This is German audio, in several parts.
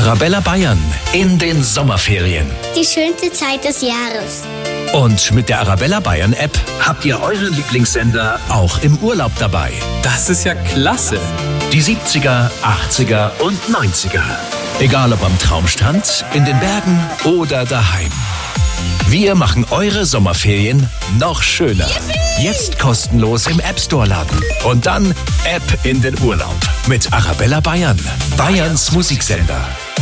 Arabella Bayern in den Sommerferien. Die schönste Zeit des Jahres. Und mit der Arabella Bayern App habt ihr eure Lieblingssender auch im Urlaub dabei. Das ist ja klasse. Die 70er, 80er und 90er. Egal ob am Traumstrand, in den Bergen oder daheim. Wir machen eure Sommerferien noch schöner. Jetzt kostenlos im App Store laden. Und dann App in den Urlaub. Mit Arabella Bayern. Bayerns Musiksender.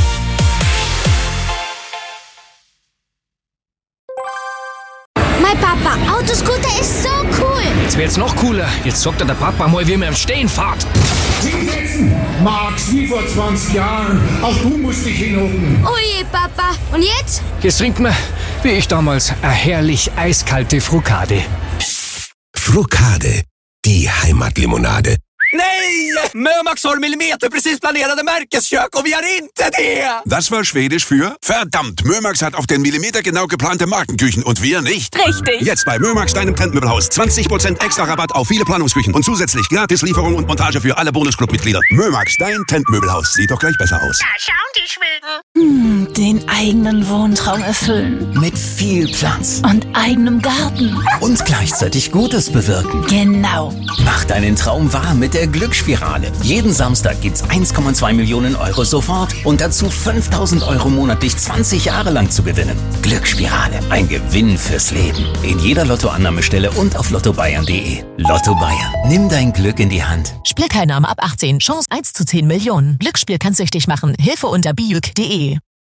Mein Papa, Autoscooter ist so cool. Jetzt wird's noch cooler. Jetzt sagt der Papa mal, wie man im Stehen fährt. Hinsetzen! Max, wie vor 20 Jahren. Auch du musst dich hinhocken. Oh je, Papa. Und jetzt? Jetzt trinkt man, wie ich damals, eine herrlich eiskalte Frucade. Frucade, die Heimatlimonade. Nej! Mömax har millimeterprecis planerade märkeskök och vi har inte det! Das war Schwedisch für verdammt, Mömax hat auf den Millimeter genau geplante Markenküchen und wir nicht. Richtig. Jetzt bei Mömax, deinem Trendmöbelhaus. 20% extra Rabatt auf viele Planungsküchen und zusätzlich gratis Lieferung und Montage für alle Bonusclub-Mitglieder. Mömax, dein Trendmöbelhaus. Sieht doch gleich besser aus. Da schauen die Schweden. Den eigenen Wohntraum erfüllen. Mit viel Platz. Und eigenem Garten. Und gleichzeitig Gutes bewirken. Genau. Mach deinen Traum wahr mit der Glücksspirale. Jeden Samstag gibt's 1,2 Millionen Euro sofort und dazu 5.000 Euro monatlich 20 Jahre lang zu gewinnen. Glücksspirale. Ein Gewinn fürs Leben. In jeder Lottoannahmestelle und auf lottobayern.de. Lotto Bayern. Nimm dein Glück in die Hand. Spielteilnahme ab 18. Chance 1 zu 10 Millionen. Glücksspiel kann süchtig machen. Hilfe unter biuk.de.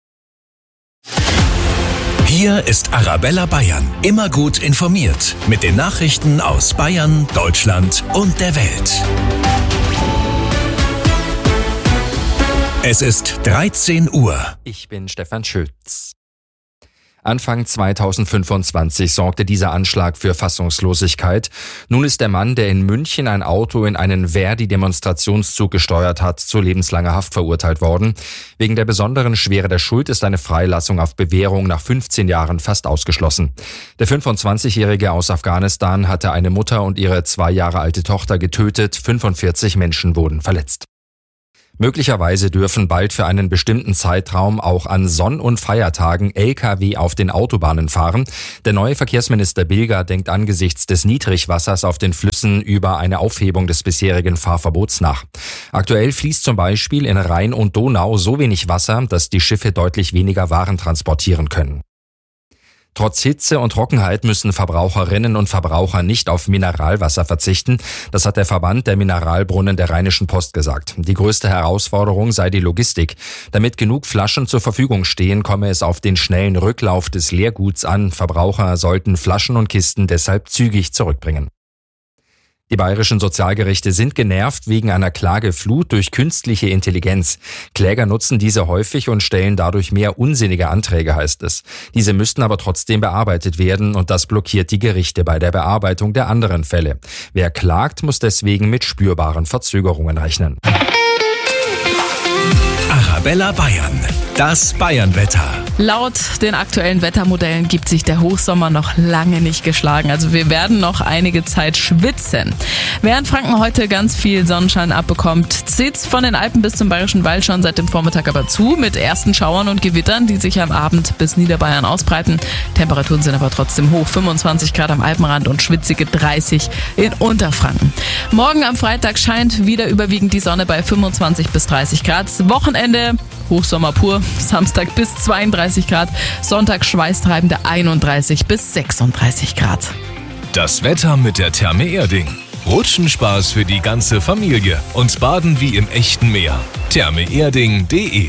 Hier ist Arabella Bayern. Immer gut informiert. Mit den Nachrichten aus Bayern, Deutschland und der Welt. Es ist 13 Uhr. Ich bin Stefan Schütz. Anfang 2025 sorgte dieser Anschlag für Fassungslosigkeit. Nun ist der Mann, der in München ein Auto in einen Verdi-Demonstrationszug gesteuert hat, zu lebenslanger Haft verurteilt worden. Wegen der besonderen Schwere der Schuld ist eine Freilassung auf Bewährung nach 15 Jahren fast ausgeschlossen. Der 25-Jährige aus Afghanistan hatte eine Mutter und ihre 2 Jahre alte Tochter getötet. 45 Menschen wurden verletzt. Möglicherweise dürfen bald für einen bestimmten Zeitraum auch an Sonn- und Feiertagen Lkw auf den Autobahnen fahren. Der neue Verkehrsminister Bilger denkt angesichts des Niedrigwassers auf den Flüssen über eine Aufhebung des bisherigen Fahrverbots nach. Aktuell fließt zum Beispiel in Rhein und Donau so wenig Wasser, dass die Schiffe deutlich weniger Waren transportieren können. Trotz Hitze und Trockenheit müssen Verbraucherinnen und Verbraucher nicht auf Mineralwasser verzichten. Das hat der Verband der Mineralbrunnen der Rheinischen Post gesagt. Die größte Herausforderung sei die Logistik. Damit genug Flaschen zur Verfügung stehen, komme es auf den schnellen Rücklauf des Leerguts an. Verbraucher sollten Flaschen und Kisten deshalb zügig zurückbringen. Die bayerischen Sozialgerichte sind genervt wegen einer Klageflut durch künstliche Intelligenz. Kläger nutzen diese häufig und stellen dadurch mehr unsinnige Anträge, heißt es. Diese müssten aber trotzdem bearbeitet werden und das blockiert die Gerichte bei der Bearbeitung der anderen Fälle. Wer klagt, muss deswegen mit spürbaren Verzögerungen rechnen. Arabella Bayern. Das Bayernwetter. Laut den aktuellen Wettermodellen gibt sich der Hochsommer noch lange nicht geschlagen. Also wir werden noch einige Zeit schwitzen. Während Franken heute ganz viel Sonnenschein abbekommt, zieht's von den Alpen bis zum Bayerischen Wald schon seit dem Vormittag aber zu, mit ersten Schauern und Gewittern, die sich am Abend bis Niederbayern ausbreiten. Temperaturen sind aber trotzdem hoch, 25 Grad am Alpenrand und schwitzige 30 in Unterfranken. Morgen am Freitag scheint wieder überwiegend die Sonne bei 25 bis 30 Grad. Wochenende Hochsommer pur, Samstag bis 32 Grad, Sonntag schweißtreibende 31 bis 36 Grad. Das Wetter mit der Therme Erding. Rutschenspaß für die ganze Familie und Baden wie im echten Meer. thermeerding.de.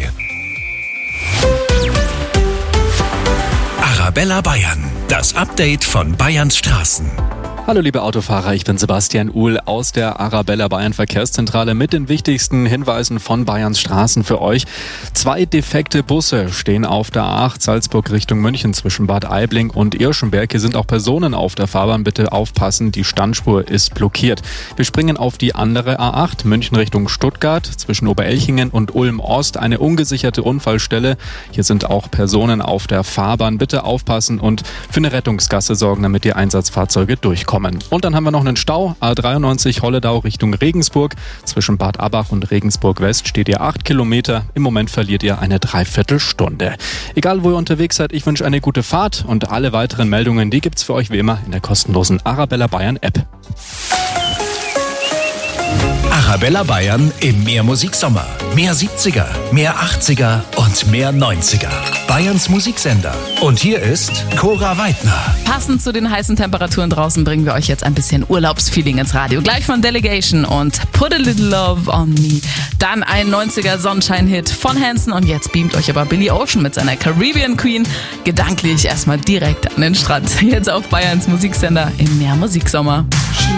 Arabella Bayern. Das Update von Bayerns Straßen. Hallo liebe Autofahrer, ich bin Sebastian Uhl aus der Arabella Bayern Verkehrszentrale mit den wichtigsten Hinweisen von Bayerns Straßen für euch. 2 defekte Busse stehen auf der A8 Salzburg Richtung München zwischen Bad Aibling und Irschenberg. Hier sind auch Personen auf der Fahrbahn, bitte aufpassen, die Standspur ist blockiert. Wir springen auf die andere A8 München Richtung Stuttgart zwischen Oberelchingen und Ulm Ost, eine ungesicherte Unfallstelle. Hier sind auch Personen auf der Fahrbahn, bitte aufpassen und für eine Rettungsgasse sorgen, damit die Einsatzfahrzeuge durchkommen. kommen. Und dann haben wir noch einen Stau, A93 Holledau Richtung Regensburg. Zwischen Bad Abbach und Regensburg West steht ihr 8 Kilometer. Im Moment verliert ihr eine Dreiviertelstunde. Egal, wo ihr unterwegs seid, ich wünsche eine gute Fahrt und alle weiteren Meldungen, die gibt's für euch wie immer in der kostenlosen Arabella Bayern App. Arabella Bayern im Mehrmusiksommer. Mehr 70er, mehr 80er und mehr 90er. Bayerns Musiksender. Und hier ist Cora Weidner. Passend zu den heißen Temperaturen draußen bringen wir euch jetzt ein bisschen Urlaubsfeeling ins Radio. Gleich von Delegation und Put a Little Love on Me. Dann ein 90er Sonnenschein-Hit von Hanson und jetzt beamt euch aber Billy Ocean mit seiner Caribbean Queen gedanklich erstmal direkt an den Strand. Jetzt auf Bayerns Musiksender im Mehrmusiksommer.